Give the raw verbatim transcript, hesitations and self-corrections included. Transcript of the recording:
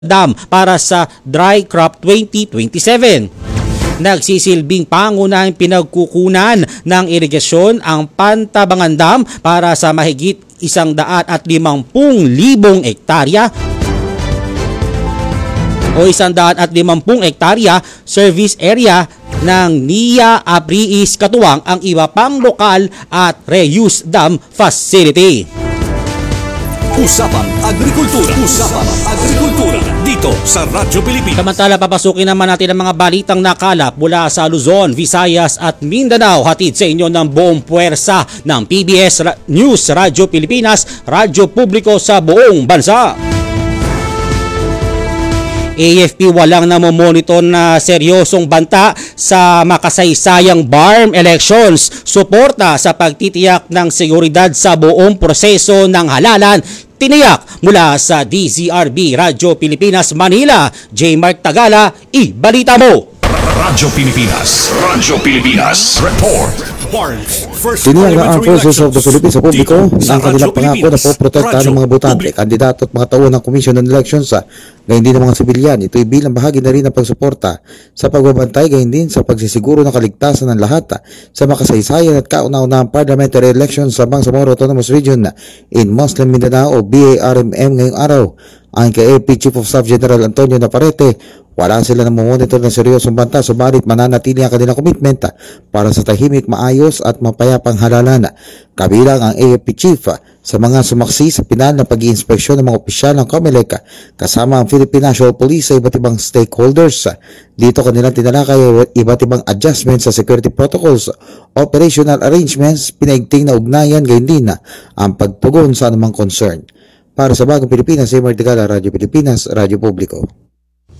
Dam para sa Dry Crop twenty twenty-seven. Nagsisilbing pangunahing pinagkukunan ng irigasyon ang Pantabangan Dam para sa mahigit isang daan at limampung libong ektarya o isang daan at limampung ektarya service area ng N I A Abriis katuwang ang iba pang lokal at reuse dam facility. Usapang Agrikultura. Usapang Agrikultura dito sa Radyo Pilipinas. Samantala, papasukin naman natin ang mga balitang nakalap mula sa Luzon, Visayas at Mindanao. Hatid sa inyo ng buong puwersa ng P B S News, Radyo Pilipinas, radyo publiko sa buong bansa. A F P walang namomonitor na seryosong banta sa makasaysayang B A R M elections. Suporta sa pagtitiyak ng seguridad sa buong proseso ng halalan. Tiniyak mula sa D Z R B Radyo Pilipinas Manila. J. Mark Tagala, ibalita mo! Radyo Pilipinas. Radyo Pilipinas. Report. Tiniyag ng Armed Forces of the Philippines sa publiko ang kanilang pangako na poprotektahan ng mga botante, kandidato at mga tauhan ng Commission on Elections sa gayon din ng mga sibilyan. Ito'y bilang bahagi na rin ng pagsuporta sa pagbabantay gayon din sa pagsisiguro ng kaligtasan ng lahat sa makasaysayan at kauna-unahang parliamentary elections sa Bangsamoro Autonomous Region in Muslim Mindanao o B A R M M ngayong araw. Ayon kay A F P Chief of Staff General Antonio Navarrete, wala sila na monitor ng seryosong banta, subalit mananatili ang kanilang commitment para sa tahimik, maayos at mapayapang halalan. Kabilang ang A F P Chief sa mga sumaksi sa pinal na pag-iinspeksyon ng mga opisyal ng COMELEC kasama ang Philippine National Police sa iba't ibang stakeholders. Dito kanilang tinalakay iba't ibang adjustments sa security protocols, operational arrangements, pinaigting na ugnayan, gayon din ang pagtugon sa anumang concern. Para sa Bagong Pilipinas, J. Mark Tagala, Radyo Pilipinas, Radyo Publiko.